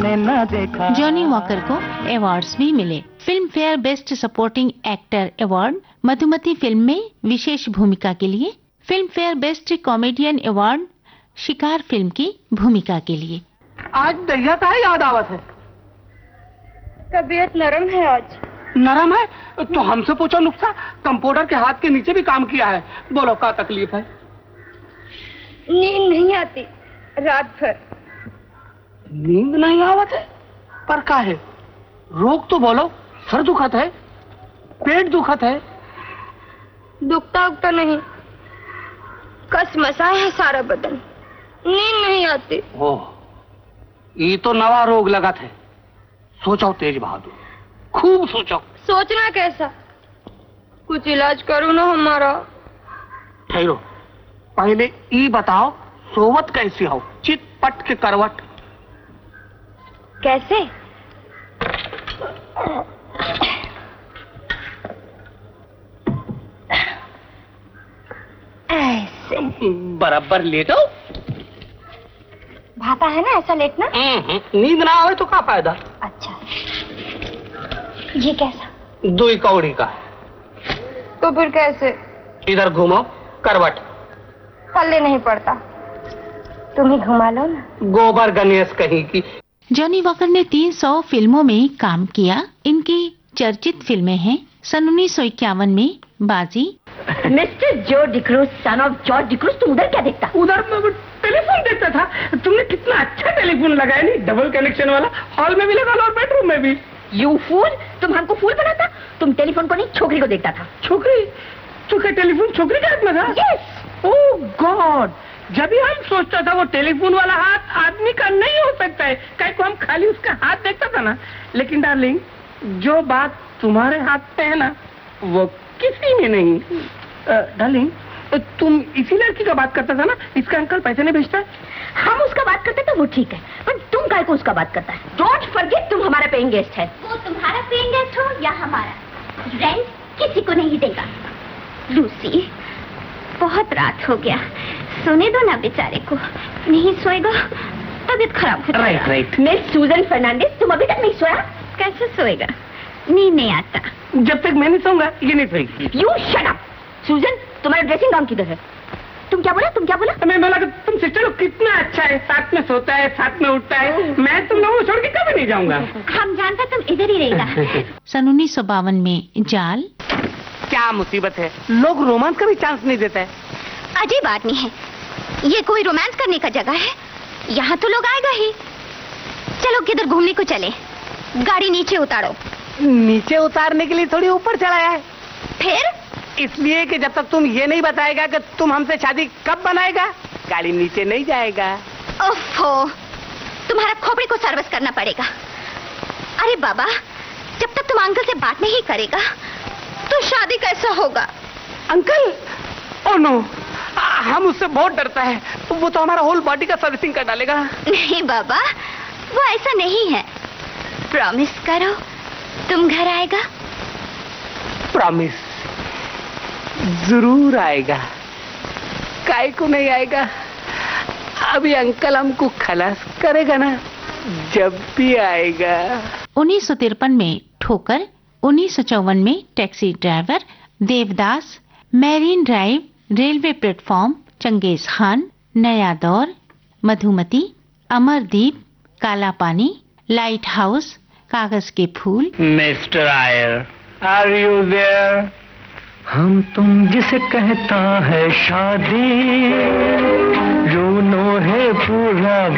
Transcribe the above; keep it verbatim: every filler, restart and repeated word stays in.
मैंने न देखा। जॉनी वॉकर को अवार्ड्स भी मिले। Film fair best supporting actor award Madhumati film में विशेष भूमिका के लिए, film fair best comedian award शिकार फिल्म की भूमिका के लिए। आज दहिया का है याद आवत है। तबीयत नरम है आज। नरम है तो हमसे पूछो नुक्सा, कंप्यूटर के हाथ के नीचे भी काम किया है। बोलो क्या तकलीफ है? नींद नहीं आती रात भर। नींद नहीं आवत है पर क्या है? रोग तो बोलो। सर दुखत है, पेट दुखत है? दुखता उगता नहीं, कसमसा है सारा बदन, नींद नहीं आती। ओह, ये तो नवा रोग लगत है। सोचो तेज बहादुर, खूब सोचो। सोचना कैसा? कुछ इलाज करो ना हमारा। ठहरो, पहले ये बताओ सोवत कैसी हो? चित पट के करवट। कैसे? ऐसे बराबर लेटो। भाता है ना ऐसा लेटना? नींद ना आवे तो क्या फायदा? अच्छा, ये कैसा? दो ही कौड़ी का। तो फिर कैसे? इधर घूमो, करवट। पल्ले नहीं पड़ता, तुम ही घुमा लो ना। गोबर गणेश कहीं की। जॉनी वॉकर ने तीन सौ फिल्मों में काम किया। इनकी चर्चित फिल्में हैं सन उन्नीस सौ इक्यावन में बाजी। मिस्टर जो D'Cruz, son of George D'Cruz, तुम उधर क्या देखता? उधर टेलीफोन देखता था। तुमने कितना अच्छा टेलीफोन लगाया, नहीं डबल कनेक्शन वाला, हॉल में भी लगा लो और बेडरूम में भी। यू फूल, तुम हमको फूल बनाता? तुम टेलीफोन को नहीं छोकरी को देखता था। छोकरी? तो क्या टेलीफोन छोकरी के हाथ में था? यस। ओह गॉड, जब भी हम सोचता था वो टेलीफोन वाला हाथ आदमी का नहीं हो सकता है, कहीं को हम खाली उसका हाथ देखता था ना। लेकिन डार्लिंग, जो बात तुम्हारे हाथ में है ना, वो किसी में नहीं। डार्लिंग, तुम इसी लड़की का बात करता था ना, इसका अंकल पैसे नहीं भेजता? हम उसका बात करते तो वो ठीक है, पर तुम काय को उसका बात करता है? डोंट फॉरगेट, तुम हमारा पेइंग गेस्ट है। वो तुम्हारा पेइंग गेस्ट हो या हमारा, रेंट किसी को नहीं देगा। लूसी, बहुत रात हो गया, सोने दो ना बेचारे को। नहीं सोएगा तबीयत खराब हो जाएगा। Right right. मिस सूजन फर्नांडिस, तुम अभी तक नहीं सोया? कैसे सोएगा? नींद नहीं आता। जब तक मैं नहीं सोऊंगा ये नहीं सोएगी। You shut up. सूजन, तुम्हारा ड्रेसिंग गाउन किधर है? तुम क्या बोला? तुम क्या बोला? मैं बोला कि तुम सिस्टर लोग कितना अच्छा है, साथ में सोता है, साथ में उठता है। मैं तुम लोगों को छोड़ के कभी नहीं जाऊंगा। हम जानते तुम इधर ही रहेगा। सन उन्नीस सौ बावन में जाल। क्या मुसीबत है, लोग रोमांस का भी चांस नहीं देते हैं। अजीब आदमी है ये, कोई रोमांस करने का जगह है? यहाँ तो लोग आएगा ही। चलो किधर घूमने को चले। गाड़ी नीचे उतारो। नीचे उतारने के लिए थोड़ी ऊपर चढ़ाया है। फिर? इसलिए कि जब तक तुम ये नहीं बताएगा कि तुम हमसे शादी कब बनाएगा, गाड़ी नीचे नहीं जाएगा। ओफो, तुम्हारा खोपड़ी को सर्विस करना पड़ेगा। अरे बाबा, जब तक तुम अंकल से बात नहीं करेगा तो शादी कैसा होगा? अंकल? ओह नो, हम उससे बहुत डरता है। वो तो हमारा होल बॉडी का सर्विसिंग कर डालेगा। नहीं बाबा, वो ऐसा नहीं है। प्रॉमिस करो तुम घर आएगा। प्रॉमिस जरूर आएगा, काहे को नहीं आएगा। अभी अंकल हमको खलास करेगा ना, जब भी आएगा। उन्नीस सौ तिरपन में ठोकर, उन्नीस सौ चौवन में taxi driver, Devdas, marine drive, railway platform, Genghis Khan, नया दौर, मधुमती, अमरदीप, काला पानी, लाइट हाउस, कागज के फूल। Mister Eyre, are you there? हम तुम जिसे कहता है शादी, यूं नो है पूरा